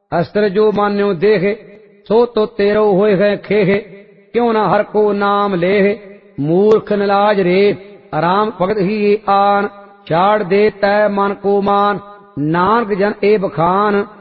अस्त्र जो मान्यो देहे, सो तो तेरो होए है खेहे, क्यों न हर को नाम लेहे, मूर्ख नलाज रे, आराम भगत ही आन, छाड़ दे तै मन को मान, नानक जन ए बखान।